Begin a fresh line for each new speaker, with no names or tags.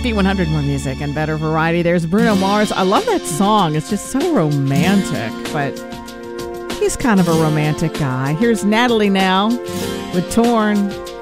B100, more music and better variety. There's Bruno Mars. I love that song. It's just so romantic, but he's kind of a romantic guy. Here's Natalie now with Torn.